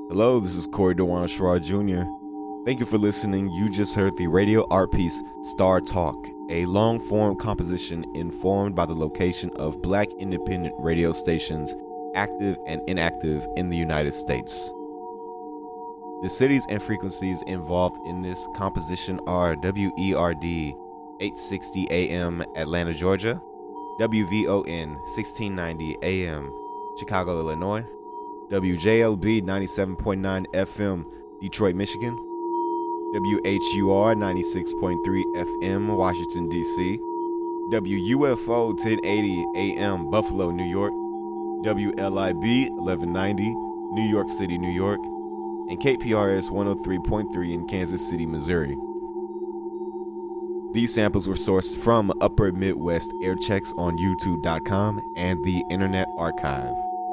Hello, this is Corey DeWan Schraw Jr. Thank you for listening. You just heard the radio art piece Star Talk, a long-form composition informed by the location of black independent radio stations, active and inactive in the United States. The cities and frequencies involved in this composition are WERD 860 AM Atlanta, Georgia, WVON 1690 AM Chicago, Illinois, WJLB 97.9 FM Detroit, Michigan, WHUR 96.3 FM Washington, D.C., WUFO 1080 AM Buffalo, New York, WLIB 1190 New York City, New York, and KPRS 103.3 in Kansas City, Missouri. These samples were sourced from Upper Midwest Air Checks on YouTube.com and the Internet Archive.